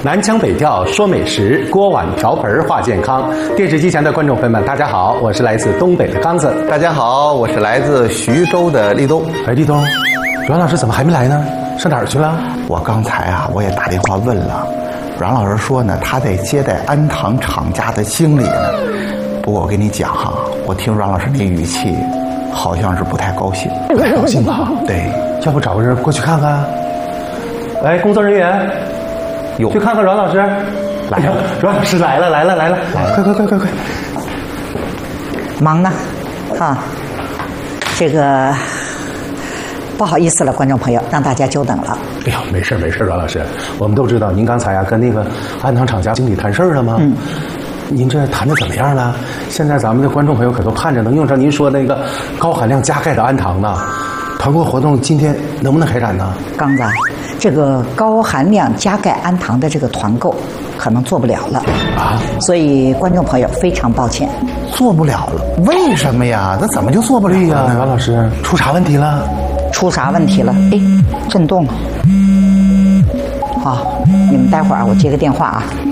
南腔北调说美食，锅碗瓢盆话健康。电视机前的观众朋友们，大家好，我是来自东北的刚子。 大家好，我是来自徐州的立冬。 哎，立冬，阮老师怎么还没来呢？上哪儿去了？ 我刚才我也打电话问了，阮老师说呢，他在接待安堂厂家的经理呢。不过我跟你讲我听阮老师那语气，好像是不太高兴。 不太高兴吧？ 对， 要不找个人过去看看？哎，工作人员。去看看阮老师，来了，阮老师来了，快！ 忙呢，这个不好意思了，观众朋友，让大家久等了。 哎呦，没事，阮老师，我们都知道您刚才跟那个安堂厂家经理谈事儿了吗？您这谈的怎么样了？现在咱们的观众朋友可都盼着能用上您说那个高含量加钙的安堂呢。团购活动今天能不能开展呢？ 刚子，这个高含量加钙安堂的这个团购可能做不了了所以观众朋友非常抱歉， 做不了了。为什么呀？那怎么就做不了呀？ 阮老师，出啥问题了？ 出啥问题了？哎，震动了。好，你们待会儿我接个电话